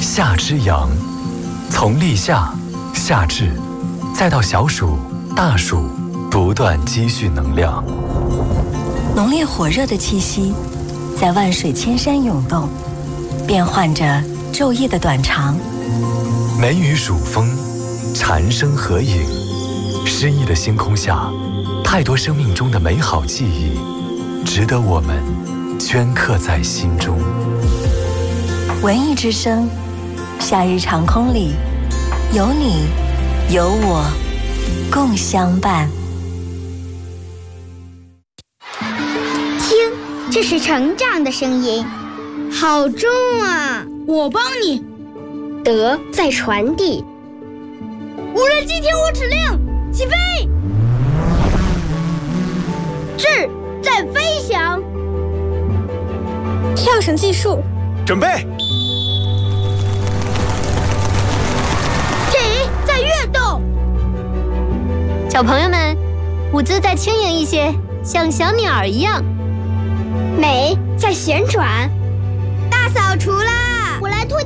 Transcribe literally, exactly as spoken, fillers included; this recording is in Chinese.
夏之阳，从立夏、夏至，再到小暑、大暑，不断积蓄能量。 浓烈火热的气息在万水千山涌动，变换着昼夜的短长。 梅雨暑风，蝉声合影，诗意的星空下，太多生命中的美好记忆，值得我们镌刻在心中。 文艺之声，夏日长空里，有你，有我，共相伴。 听，这是成长的声音，好重啊！ 我帮你。 德在传递。 无人机听我指令，起飞！ 智在飞翔。 跳绳计数， 准备。 体在跃动。 小朋友们，舞姿再轻盈一些，像小鸟一样。 美在旋转。大扫除了。